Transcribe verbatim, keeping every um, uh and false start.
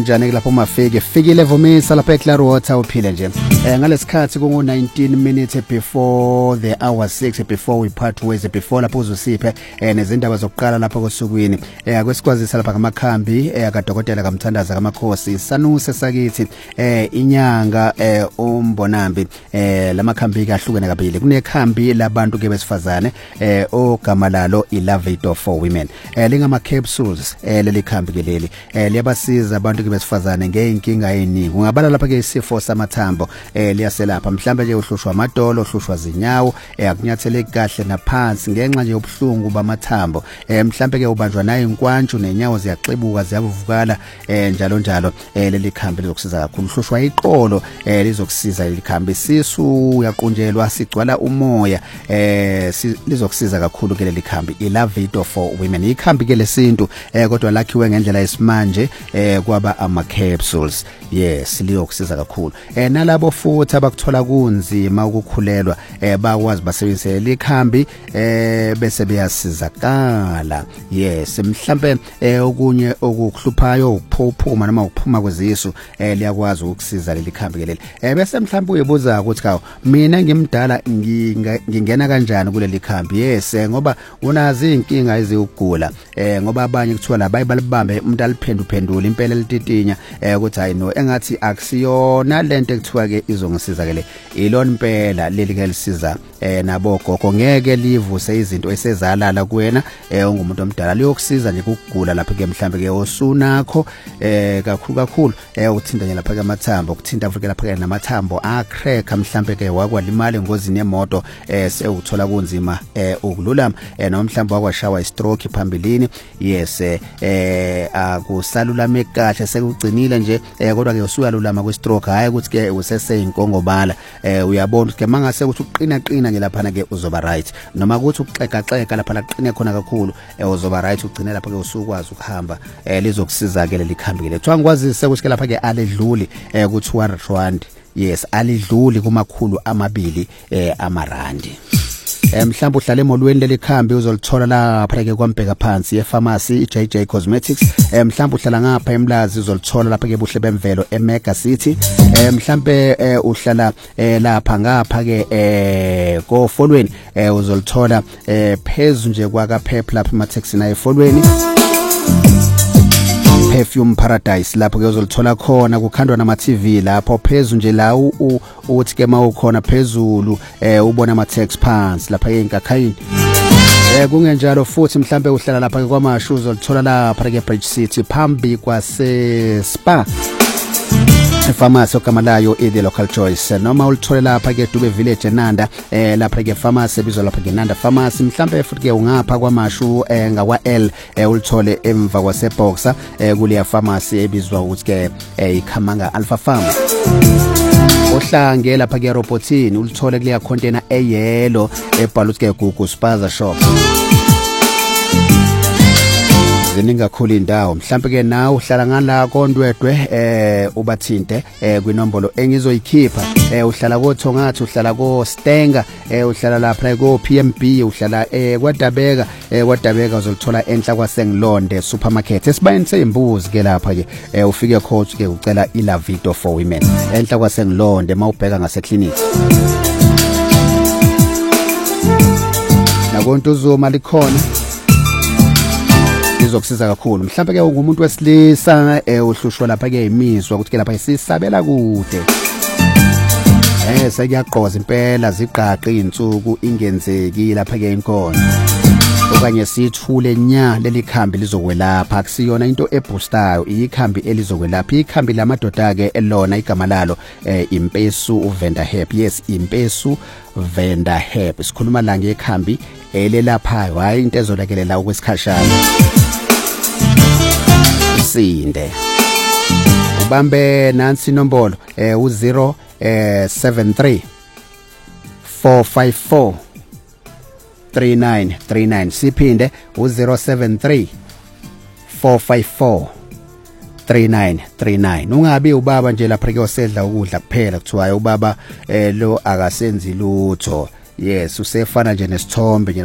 kunjani lapho mafike fikile Vumisa lapha eClearwater uphile nje eh ngalesikhathi kungu nineteen minutes before the hour six before we part ways before lapho uzosiphe eh nezindaba zokuqala lapha kosukwini eh kwesikwazisa lapha ngamakhambi eh kaDokotela kaMthandaza kaMakhosi sanuse sakithi eh inyanga eh umbonambi eh lamakhambi kahlukene kabili kunekhambi labantu ke besifazane eh ogama lalo iLavito for women eh lingama capsules eh leli khambi ke leli eh liyabasiza abantu ke besifazane ngeenkinga eziningi ungabala lapha ke isifo samathambo eh liyaselapha mhlambe nje uhlushwa amadolo uhlushwa zinyawo eh akunyathele kahle naphansi ngenxa nje yobuhlungu bamathambo eh mhlambe ke ubanjwa nayo inkwantshu nenyawo ziyaxibuka ziyavuvukala eh njalo njalo eh leli khambi lizokusiza kakhulu uhlushwa iqolo eh lizokusiza leli khambi sisu uyaqunjelwa sigcwala umoya eh lizokusiza kakhulu ke leli khambi iLavito for women ikhambi ke lesintu eh kodwa lakhiwe ngendlela yesimanje eh kwaba ama capsules yes liyokusiza kakhulu eh nalabo futhi abakuthola kunzima ukukhulelwa eh bakwazi basebenzise likhambi eh bese beyasizakala yes mhlambe eh okunye okuhluphayo ukuphuphuma noma ukuphuma kwezisu eh liyakwazi ukusiza leli khambi leli eh bese mhlambe uyibuza ukuthi kawo mina ngimdala ngingena kanjani kuleli khambi yes ngoba unazi inkinga eziyugula eh ngoba abanye kuthiwa la bayibalibambe umuntu aliphendu phendula impela lititinya eh ukuthi hayi no engathi akusiyona lento ekuthiwa ke izongisiza ke le ilona impela leli ke lisiza eh nabo gogo ngeke livuse izinto esezalala kuwena eh ungumuntu omdala liyokusiza nje ukugula lapha ke mhlambe ke osunakho eh kakhulu kakhulu eh uthintanya lapha ke amathambo ukuthinta futhi lapha ke namathambo a crack mhlambe ke wakwalimali ngozini yemoto eh sewuthola kunzima eh ukululama eh noma mhlambe wakwashawa istroke phambilini yes eh akusalulame kahle sekugcinile nje eh kodwa ke usuyalulama kwistroke hayi ukuthi ke usese inkongobala eh uyabona ke mangase ukuthi uqina qina nje lapha ke uzoba right noma ukuthi uxeka xeka lapha laqine khona kakhulu eh uzoba right ugcine lapha ke usukwazi ukuhamba eh lizokusiza ke leli khambi le kuthiwa ngikwazise ukuthi ke lapha ke aledluli eh ku two hundred rand yes alidluli kumakhulu amabili eh amarandi mhlawumbe uhlale emolweni leli khambi uzolithola lapha ke kwaMbheka phansi ePharmacy iJ J Cosmetics mhlawumbe uhlala ngapha eMlazi uzolithola lapha ke buhle bemvelo eMega City mhlawumbe uhlala lapha ngapha ke kofolweni uzolithola phezulu nje kwakaPhepha lapha emaTaxi na efolweni Perfume Paradise lapho ke uzolithola khona kukhandwa nama T V lapho phezulu nje la uthi ke mawukhona phezulu eh ubona ama tax pants lapha eNkakhayini eh kungenjalo futhi mhlambe uhlala lapha ke kwaMashu uzolithola lapha ke Bridge City phambi kwase Spa Pharmacy okamalayo the local choice noma ulithole lapha ke Dube Village eNanda eh lapha ke pharmacy bizwa lapha ke Nanda Pharmacy mhlambe futhi ke ungapha kwaMashu eh ngakwa L eh ulithole emva kwase Boxer eh kuleya pharmacy ebizwa ukuthi ke iKhamanga Alpha Farm ohlange lapha ke Robothini ulithole kuleya container eyelo ebhalwe ukuthi ke Gugu Spaza Shop zininga khulu indawo mhlambe ke nawe uhlala ngala koNdwedwe eh ubathinte eh kwinombolo engizoyikhipha eh uhlala koThongathi uhlala koStenga eh uhlala lapha ko P M B uhlala eh kwaDabeka eh kwaDabeka uzolithola enhla kwaSengilonde supermarket esibayeni sezimbuzi ke lapha ke eh ufike coach ke ucela iLavito for women enhla kwaSengilonde mawubheka ngase clinic nakonto uzoma likhona izokusiza kakhulu mhlawumbe ke ungumuntu wesilisa eh uhlushwa lapha ke imizwa ukuthi ke lapha isisabela kude eh sekuyaqoza impela ziqaqe insuku ingenzeki lapha ke inkonzo okanye sithule nya leli khambi lizokwelapha akusiyona into eboostayo ikhambi elizokwelapha ikhambi lamadoda ke elona igama lalo eh Impesu uVenda Herb yes Impesu Venda Herb sikhuluma la ngekhambi elelaphayo hayi into ezolakelela okwesikhashana sinde ubambe nansi inombolo eh u zero seven three four five four three nine three nine siphinde u zero seven three four five four three nine three nine ungabi ubaba nje lapha ke osedla ukudla kuphela kuthiwa ubaba eh lo akasenzi lutho yes usefana nje nesithombe